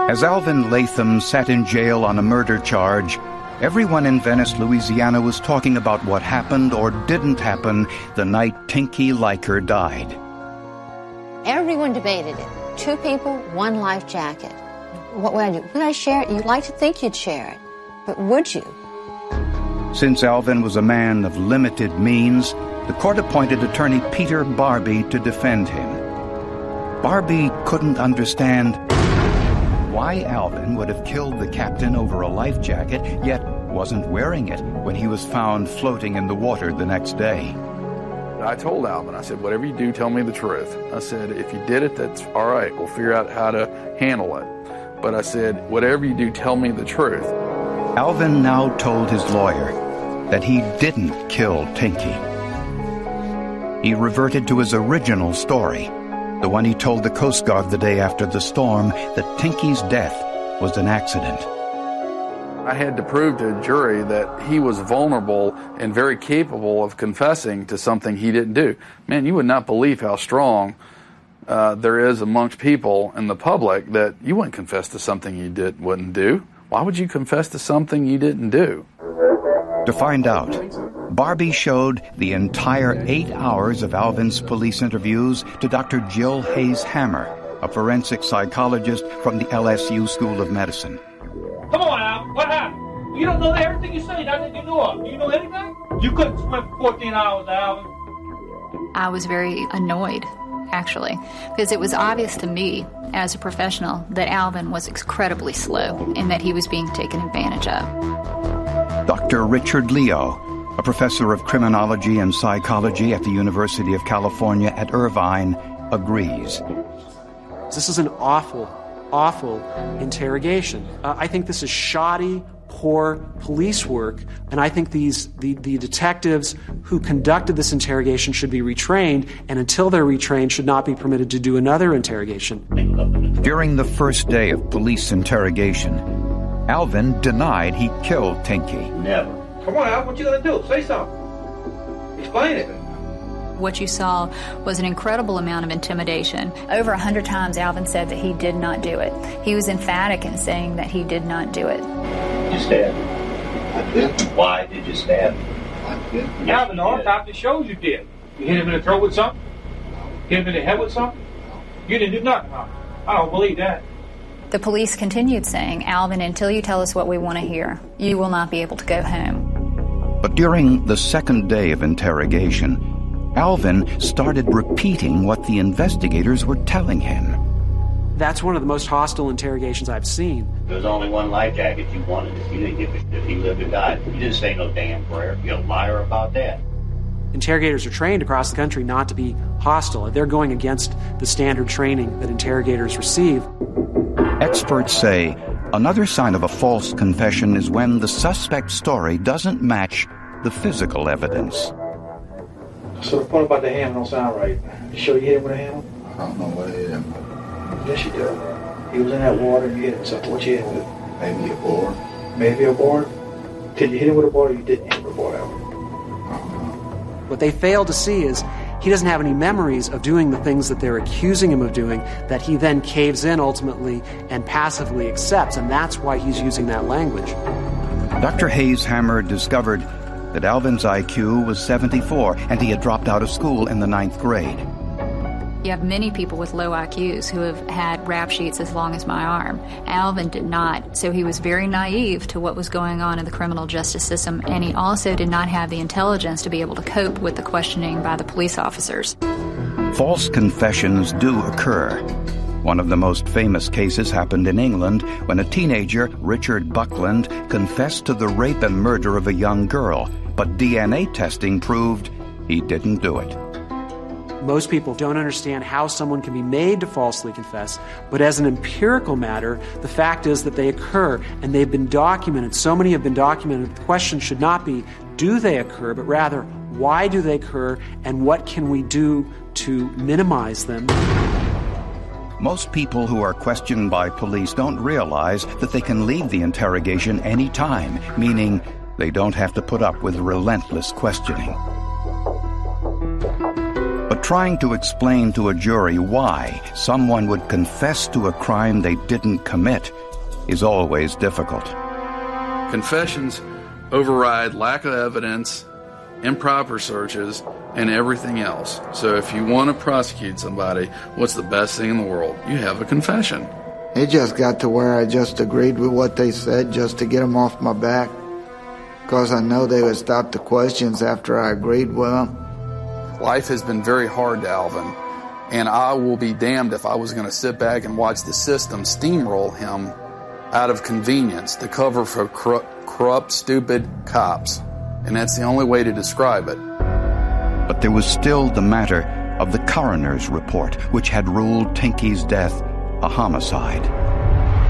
As Alvin Latham sat in jail on a murder charge, everyone in Venice, Louisiana was talking about what happened or didn't happen the night Tinky Liker died. Everyone debated it. 2 people, 1 life jacket. What would I do? Would I share it? You'd like to think you'd share it, but would you? Since Alvin was a man of limited means, the court appointed attorney Peter Barbee to defend him. Barbee couldn't understand why Alvin would have killed the captain over a life jacket, yet wasn't wearing it when he was found floating in the water the next day. I told Alvin, I said, whatever you do, tell me the truth. I said, if you did it, that's all right. We'll figure out how to handle it. But I said, whatever you do, tell me the truth. Alvin now told his lawyer that he didn't kill Tinky. He reverted to his original story, the one he told the Coast Guard the day after the storm, that Tinky's death was an accident. I had to prove to a jury that he was vulnerable and very capable of confessing to something he didn't do. Man, you would not believe how strong there is amongst people in the public that you wouldn't confess to something you wouldn't do. Why would you confess to something you didn't do? To find out, Barbee showed the entire 8 hours of Alvin's police interviews to Dr. Jill Hayes Hammer, a forensic psychologist from the LSU School of Medicine. Come on, Al. What happened? You don't know everything you say. Nothing you know of. Do you know anything? You couldn't swim for 14 hours, Alvin. I was very annoyed, actually, because it was obvious to me as a professional that Alvin was incredibly slow and that he was being taken advantage of. Dr. Richard Leo, a professor of criminology and psychology at the University of California at Irvine, agrees. This is an awful interrogation. I think this is shoddy, poor police work, and I think the detectives who conducted this interrogation should be retrained, and until they're retrained, should not be permitted to do another interrogation. During the first day of police interrogation, Alvin denied he killed Tinky. Never. Come on, Al, what you gonna do? Say something. Explain it. What you saw was an incredible amount of intimidation. Over 100 times Alvin said that he did not do it. He was emphatic in saying that he did not do it. You stabbed him. I did. Why did you stab him? I did. Alvin, the autopsy shows you did. You hit him in the throat with something? Hit him in the head with something? You didn't do nothing, huh? I don't believe that. The police continued saying, Alvin, until you tell us what we want to hear, you will not be able to go home. But during the second day of interrogation, Alvin started repeating what the investigators were telling him. That's one of the most hostile interrogations I've seen. There was only 1 life jacket you wanted. If you didn't give a shit, if he lived or died, you didn't say no damn prayer. You're a liar about that. Interrogators are trained across the country not to be hostile. They're going against the standard training that interrogators receive. Experts say another sign of a false confession is when the suspect's story doesn't match the physical evidence. So the part about the hammer don't sound right. You sure you hit him with a hammer? I don't know what hit him. Yes, you do. He was in that water and you hit him with something. What you hit him with? Maybe a board. Maybe a board? Did you hit him with a board or you didn't hit him with a board, Alvin? What they fail to see is he doesn't have any memories of doing the things that they're accusing him of doing that he then caves in ultimately and passively accepts, and that's why he's using that language. Dr. Hayes Hammer discovered that Alvin's IQ was 74 and he had dropped out of school in the 9th grade. You have many people with low IQs who have had rap sheets as long as my arm. Alvin did not, so he was very naive to what was going on in the criminal justice system, and he also did not have the intelligence to be able to cope with the questioning by the police officers. False confessions do occur. One of the most famous cases happened in England when a teenager, Richard Buckland, confessed to the rape and murder of a young girl, but DNA testing proved he didn't do it. Most people don't understand how someone can be made to falsely confess, but as an empirical matter, the fact is that they occur, and they've been documented. So many have been documented. The question should not be, do they occur, but rather, why do they occur, and what can we do to minimize them? Most people who are questioned by police don't realize that they can leave the interrogation any time, meaning they don't have to put up with relentless questioning. But trying to explain to a jury why someone would confess to a crime they didn't commit is always difficult. Confessions override lack of evidence, improper searches, and everything else. So if you want to prosecute somebody, what's the best thing in the world? You have a confession. It just got to where I just agreed with what they said just to get them off my back. Because I know they would stop the questions after I agreed with them. Life has been very hard to Alvin, and I will be damned if I was going to sit back and watch the system steamroll him out of convenience to cover for corrupt, stupid cops. And that's the only way to describe it. But there was still the matter of the coroner's report, which had ruled Tinky's death a homicide.